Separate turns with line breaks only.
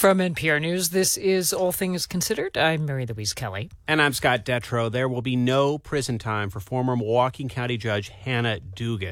From NPR News, this is All Things Considered. I'm Mary Louise Kelly.
And I'm Scott Detrow. There will be no prison time for former Milwaukee County Judge Hannah Dugan.